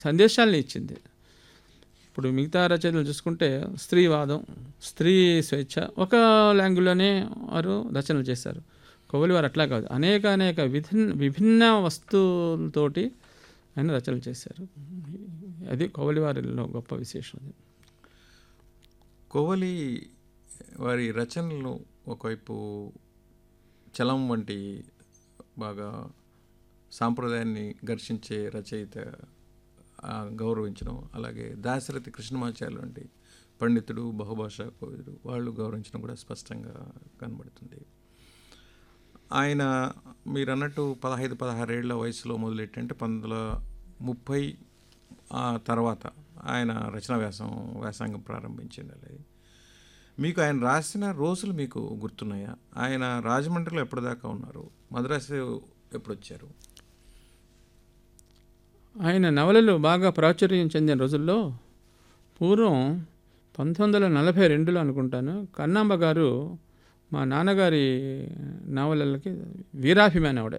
సందేశాలను ఇచ్చింది. ఇప్పుడు మిగతా రచనలు చూసుకుంటే స్త్రీవాదం, స్త్రీ స్వేచ్ఛ ఒక ల్యాంగ్వేజ్లోనే వారు రచనలు చేశారు. కోవలి వారు అట్లా కాదు, అనేక విభిన్న వస్తువులతోటి ఆయన రచనలు చేశారు. అది కోవలి వారిలో గొప్ప విశేషం. అది కోవలి వారి రచనలు ఒకవైపు చలం వంటి బాగా సాంప్రదాయాన్ని ఘర్షించే రచయిత గౌరవించడం, అలాగే దాశరథి కృష్ణమాచార్యులు వంటి పండితుడు, బహుభాషా కోవిదుడు వాళ్ళు గౌరవించడం కూడా స్పష్టంగా కనబడుతుంది. ఆయన మీరు అన్నట్టు 15-16 ఏళ్ల వయసులో మొదలెట్టంటే 1930 తర్వాత ఆయన రచనా వ్యాసంగం ప్రారంభించింది. మీకు ఆయన రాసిన రోజులు మీకు గుర్తున్నాయా? ఆయన రాజమండ్రిలో ఎప్పటిదాకా ఉన్నారు? మద్రాసు ఎప్పుడు వచ్చారు? ఆయన నవలలు బాగా ప్రాచుర్యం చెందిన రోజుల్లో పూర్వం 1942లో అనుకుంటాను, కన్నాంబ గారు మా నాన్నగారి నవలలకి వీరాభిమాని ఆవిడ.